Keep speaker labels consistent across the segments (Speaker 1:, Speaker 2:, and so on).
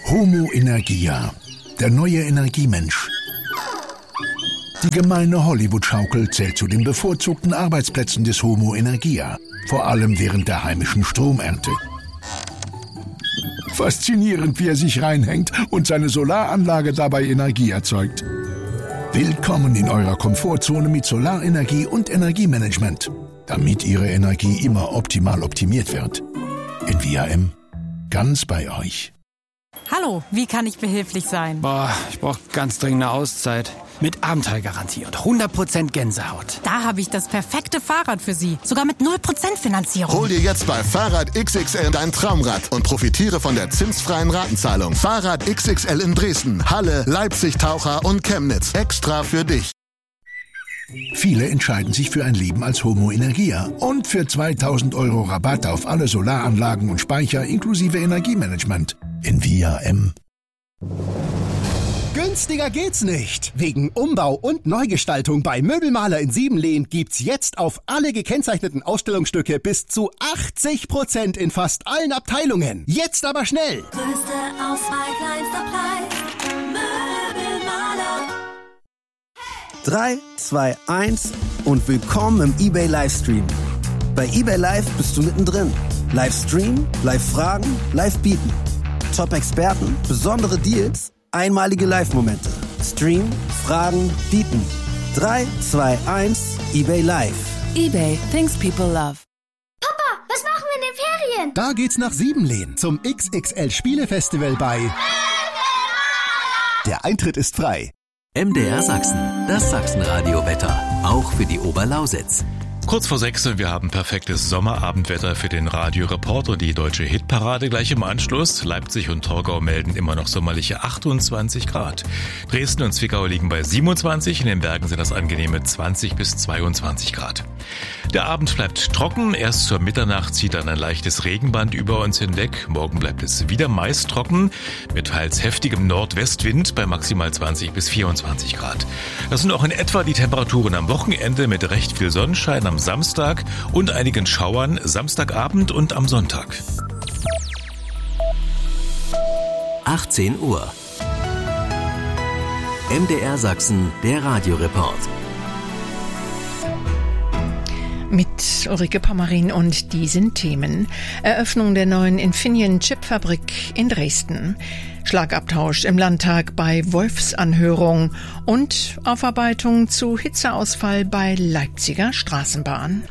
Speaker 1: Homo Energia, der neue Energiemensch. Die gemeine Hollywood-Schaukel zählt zu den bevorzugten Arbeitsplätzen des Homo Energia, vor allem während der heimischen Stromernte. Faszinierend, wie er sich reinhängt und seine Solaranlage dabei Energie erzeugt. Willkommen in eurer Komfortzone mit Solarenergie und Energiemanagement, damit Ihre Energie immer optimal optimiert wird. Envia M, ganz bei euch.
Speaker 2: Hallo, wie kann ich behilflich sein?
Speaker 3: Ich brauche ganz dringend eine Auszeit. Mit Abenteuergarantie und 100% Gänsehaut.
Speaker 2: Da habe ich das perfekte Fahrrad für Sie. Sogar mit 0% Finanzierung.
Speaker 4: Hol dir jetzt bei Fahrrad XXL dein Traumrad und profitiere von der zinsfreien Ratenzahlung. Fahrrad XXL in Dresden, Halle, Leipzig, Taucher und Chemnitz. Extra für dich.
Speaker 1: Viele entscheiden sich für ein Leben als Homo Energia und für 2.000 € Rabatt auf alle Solaranlagen und Speicher inklusive Energiemanagement. Envia M.
Speaker 5: Günstiger geht's nicht. Wegen Umbau und Neugestaltung bei Möbelmaler in Siebenlehn gibt's jetzt auf alle gekennzeichneten Ausstellungsstücke bis zu 80% in fast allen Abteilungen. Jetzt aber schnell!
Speaker 6: Größte Auswahl, kleinster Preis. Möbelmaler.
Speaker 7: 3, 2, 1 und willkommen im eBay Livestream. Bei eBay Live bist du mittendrin. Livestream, Live-Fragen, Live-Bieten. Top-Experten, besondere Deals, einmalige Live-Momente. Stream, Fragen, Bieten. 3, 2, 1, eBay Live.
Speaker 8: eBay, things people love.
Speaker 6: Papa, was machen wir in den Ferien?
Speaker 5: Da geht's nach Siebenlehn zum XXL Spielefestival bei... Der Eintritt ist frei.
Speaker 9: MDR Sachsen, das Sachsenradio-Wetter, auch für die Oberlausitz.
Speaker 10: Kurz vor 6 und wir haben perfektes Sommerabendwetter für den Radioreport und die deutsche Hitparade gleich im Anschluss. Leipzig und Torgau melden immer noch sommerliche 28 Grad. Dresden und Zwickau liegen bei 27, in den Bergen sind das angenehme 20 bis 22 Grad. Der Abend bleibt trocken, erst zur Mitternacht zieht dann ein leichtes Regenband über uns hinweg. Morgen bleibt es wieder meist trocken, mit teils heftigem Nordwestwind bei maximal 20 bis 24 Grad. Das sind auch in etwa die Temperaturen am Wochenende mit recht viel Sonnenschein am Samstag und einigen Schauern Samstagabend und am Sonntag.
Speaker 9: 18 Uhr. MDR Sachsen, der Radioreport.
Speaker 11: Mit Ulrike Pommerin und diesen Themen. Eröffnung der neuen Infineon-Chipfabrik in Dresden. Schlagabtausch im Landtag bei Wolfsanhörung und Aufarbeitung zu Hitzeausfall bei Leipziger Straßenbahn.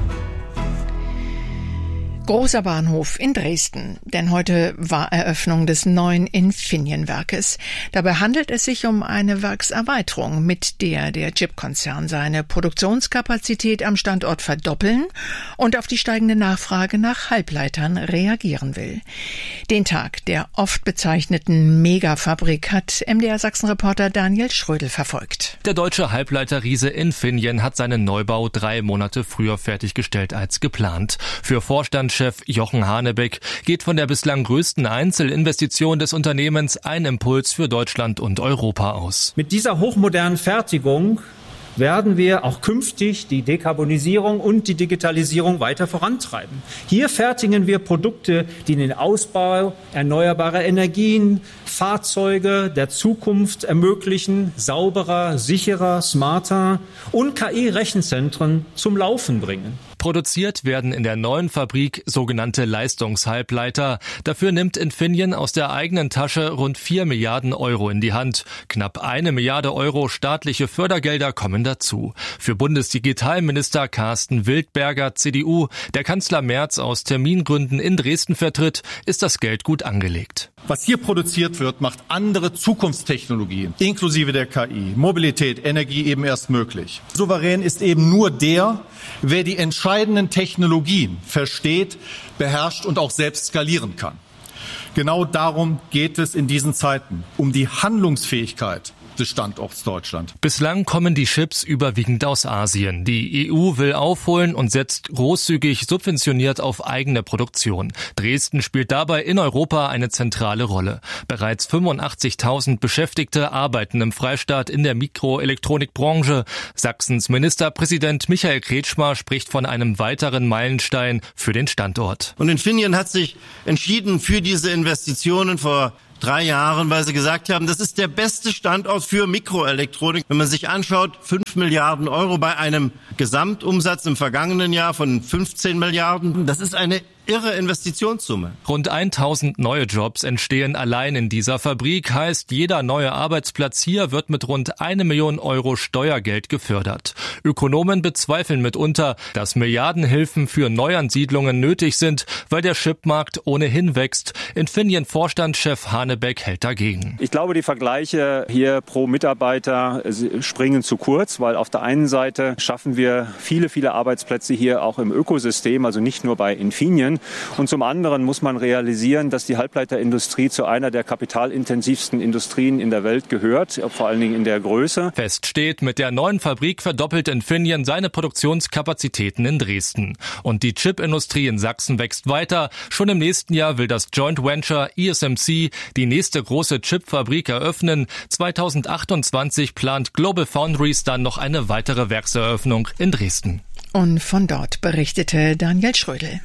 Speaker 11: Großer Bahnhof in Dresden, denn heute war Eröffnung des neuen Infineon-Werkes. Dabei handelt es sich um eine Werkserweiterung, mit der Chip-Konzern seine Produktionskapazität am Standort verdoppeln und auf die steigende Nachfrage nach Halbleitern reagieren will. Den Tag der oft bezeichneten Megafabrik hat MDR-Sachsen-Reporter Daniel Schrödel verfolgt.
Speaker 12: Der deutsche Halbleiterriese Infineon hat seinen Neubau 3 Monate früher fertiggestellt als geplant. Für Vorstandschef Jochen Hanebeck geht von der bislang größten Einzelinvestition des Unternehmens ein Impuls für Deutschland und Europa aus.
Speaker 13: Mit dieser hochmodernen Fertigung werden wir auch künftig die Dekarbonisierung und die Digitalisierung weiter vorantreiben. Hier fertigen wir Produkte, die den Ausbau erneuerbarer Energien, Fahrzeuge der Zukunft ermöglichen, sauberer, sicherer, smarter und KI-Rechenzentren zum Laufen bringen.
Speaker 12: Produziert werden in der neuen Fabrik sogenannte Leistungshalbleiter. Dafür nimmt Infineon aus der eigenen Tasche rund 4 Milliarden Euro in die Hand. Knapp 1 Milliarde Euro staatliche Fördergelder kommen dazu. Für Bundesdigitalminister Carsten Wildberger, CDU, der Kanzler Merz aus Termingründen in Dresden vertritt, ist das Geld gut angelegt.
Speaker 14: Was hier produziert wird, macht andere Zukunftstechnologien, inklusive der KI, Mobilität, Energie eben erst möglich. Souverän ist eben nur der, wer die entscheidenden Technologien versteht, beherrscht und auch selbst skalieren kann. Genau darum geht es in diesen Zeiten, um die Handlungsfähigkeit des Standorts Deutschland.
Speaker 12: Bislang kommen die Chips überwiegend aus Asien. Die EU will aufholen und setzt großzügig subventioniert auf eigene Produktion. Dresden spielt dabei in Europa eine zentrale Rolle. Bereits 85.000 Beschäftigte arbeiten im Freistaat in der Mikroelektronikbranche. Sachsens Ministerpräsident Michael Kretschmer spricht von einem weiteren Meilenstein für den Standort.
Speaker 15: Und Infineon hat sich entschieden für diese Investitionen vor 3 Jahren, weil sie gesagt haben, das ist der beste Standort für Mikroelektronik. Wenn man sich anschaut, 5 Milliarden Euro bei einem Gesamtumsatz im vergangenen Jahr von 15 Milliarden, das ist eine irre Investitionssumme.
Speaker 12: Rund 1000 neue Jobs entstehen allein in dieser Fabrik, heißt, jeder neue Arbeitsplatz hier wird mit rund 1 Million Euro Steuergeld gefördert. Ökonomen bezweifeln mitunter, dass Milliardenhilfen für Neuansiedlungen nötig sind, weil der Chipmarkt ohnehin wächst. Infineon-Vorstandschef Hanebeck hält dagegen.
Speaker 16: Ich glaube, die Vergleiche hier pro Mitarbeiter springen zu kurz, weil auf der einen Seite schaffen wir viele, viele Arbeitsplätze hier auch im Ökosystem, also nicht nur bei Infineon. Und zum anderen muss man realisieren, dass die Halbleiterindustrie zu einer der kapitalintensivsten Industrien in der Welt gehört, vor allen Dingen in der Größe.
Speaker 12: Fest steht, mit der neuen Fabrik verdoppelt Infineon seine Produktionskapazitäten in Dresden. Und die Chipindustrie in Sachsen wächst weiter. Schon im nächsten Jahr will das Joint Venture ESMC die nächste große Chipfabrik eröffnen. 2028 plant Global Foundries dann noch eine weitere Werkseröffnung in Dresden.
Speaker 11: Und von dort berichtete Daniel Schrödel.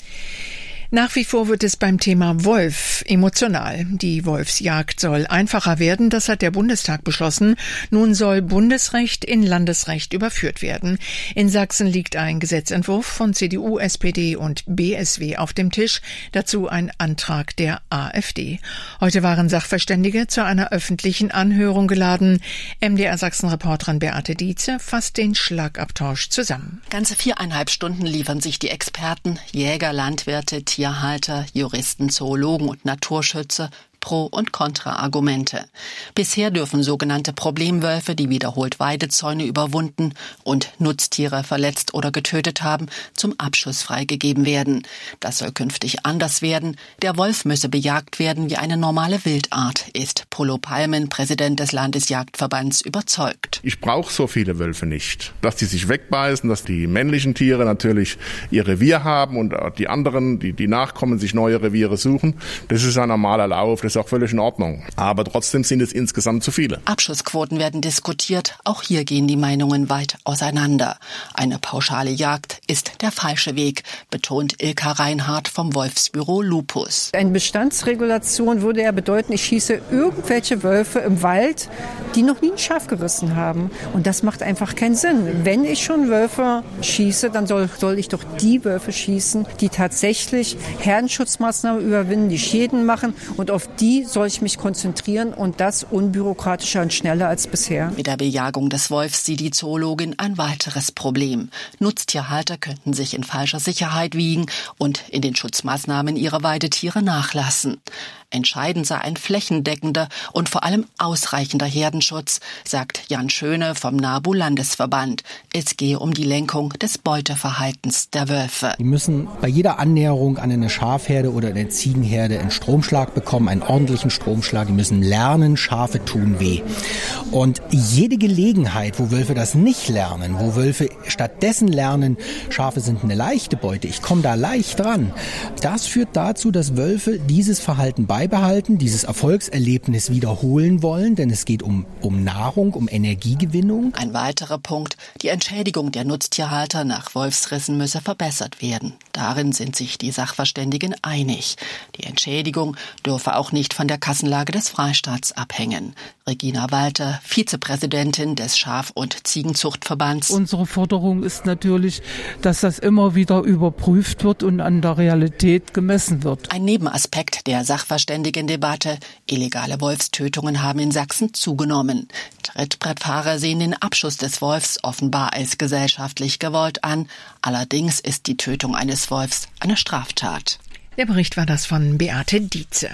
Speaker 11: Nach wie vor wird es beim Thema Wolf emotional. Die Wolfsjagd soll einfacher werden, das hat der Bundestag beschlossen. Nun soll Bundesrecht in Landesrecht überführt werden. In Sachsen liegt ein Gesetzentwurf von CDU, SPD und BSW auf dem Tisch, dazu ein Antrag der AfD. Heute waren Sachverständige zu einer öffentlichen Anhörung geladen. MDR Sachsen-Reporterin Beate Dietze fasst den Schlagabtausch zusammen.
Speaker 17: Ganze 4,5 Stunden liefern sich die Experten, Jäger, Landwirte, Tierhalter, Juristen, Zoologen und Naturschützer Pro- und Kontra-Argumente. Bisher dürfen sogenannte Problemwölfe, die wiederholt Weidezäune überwunden und Nutztiere verletzt oder getötet haben, zum Abschuss freigegeben werden. Das soll künftig anders werden. Der Wolf müsse bejagt werden wie eine normale Wildart, ist Polo Palmen, Präsident des Landesjagdverbands, überzeugt.
Speaker 18: Ich brauche so viele Wölfe nicht. Dass die sich wegbeißen, dass die männlichen Tiere natürlich ihr Revier haben und die anderen, die Nachkommen, sich neue Reviere suchen, das ist ein normaler Lauf. Das ist auch völlig in Ordnung. Aber trotzdem sind es insgesamt zu viele.
Speaker 17: Abschussquoten werden diskutiert. Auch hier gehen die Meinungen weit auseinander. Eine pauschale Jagd ist der falsche Weg, betont Ilka Reinhardt vom Wolfsbüro Lupus.
Speaker 19: Eine Bestandsregulation würde ja bedeuten, ich schieße irgendwelche Wölfe im Wald, die noch nie ein Schaf gerissen haben. Und das macht einfach keinen Sinn. Wenn ich schon Wölfe schieße, dann soll ich doch die Wölfe schießen, die tatsächlich Herdenschutzmaßnahmen überwinden, die Schäden machen, und auf die soll ich mich konzentrieren, und das unbürokratischer und schneller als bisher.
Speaker 17: Mit der Bejagung des Wolfs sieht die Zoologin ein weiteres Problem. Nutztierhalter könnten sich in falscher Sicherheit wiegen und in den Schutzmaßnahmen ihrer Weidetiere nachlassen. Entscheidend sei ein flächendeckender und vor allem ausreichender Herdenschutz, sagt Jan Schöne vom NABU-Landesverband. Es gehe um die Lenkung des Beuteverhaltens der Wölfe.
Speaker 20: Die müssen bei jeder Annäherung an eine Schafherde oder eine Ziegenherde einen Stromschlag bekommen, einen ordentlichen Stromschlag. Die müssen lernen, Schafe tun weh. Und jede Gelegenheit, wo Wölfe das nicht lernen, wo Wölfe stattdessen lernen, Schafe sind eine leichte Beute, ich komme da leicht ran, das führt dazu, dass Wölfe dieses Verhalten beibehalten, dieses Erfolgserlebnis wiederholen wollen, denn es geht um Nahrung, um Energiegewinnung.
Speaker 17: Ein weiterer Punkt, die Entschädigung der Nutztierhalter nach Wolfsrissen müsse verbessert werden. Darin sind sich die Sachverständigen einig. Die Entschädigung dürfe auch nicht von der Kassenlage des Freistaats abhängen. Regina Walter, Vizepräsidentin des Schaf- und Ziegenzuchtverbands.
Speaker 21: Unsere Forderung ist natürlich, dass das immer wieder überprüft wird und an der Realität gemessen wird.
Speaker 17: Ein Nebenaspekt der Sachverständigendebatte: illegale Wolfstötungen haben in Sachsen zugenommen. Trittbrettfahrer sehen den Abschuss des Wolfs offenbar als gesellschaftlich gewollt an. Allerdings ist die Tötung eines Wolfs eine Straftat.
Speaker 11: Der Bericht war das von Beate Dietze.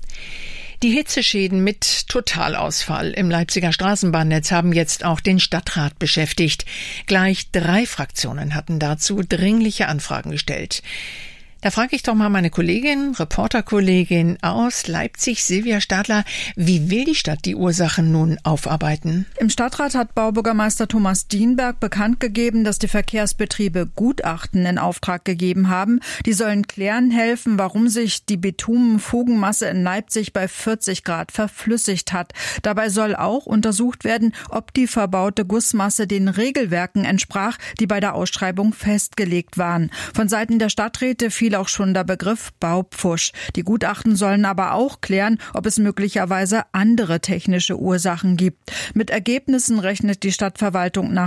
Speaker 11: Die Hitzeschäden mit Totalausfall im Leipziger Straßenbahnnetz haben jetzt auch den Stadtrat beschäftigt. Gleich 3 Fraktionen hatten dazu dringliche Anfragen gestellt. Da frage ich doch mal meine Kollegin, Reporterkollegin aus Leipzig, Silvia Stadler, wie will die Stadt die Ursachen nun aufarbeiten?
Speaker 22: Im Stadtrat hat Baubürgermeister Thomas Dienberg bekannt gegeben, dass die Verkehrsbetriebe Gutachten in Auftrag gegeben haben. Die sollen klären helfen, warum sich die Bitumenfugenmasse in Leipzig bei 40 Grad verflüssigt hat. Dabei soll auch untersucht werden, ob die verbaute Gussmasse den Regelwerken entsprach, die bei der Ausschreibung festgelegt waren. Von Seiten der Stadträte fiel fiel auch schon der Begriff Baupfusch. Die Gutachten sollen aber auch klären, ob es möglicherweise andere technische Ursachen gibt. Mit Ergebnissen rechnet die Stadtverwaltung nach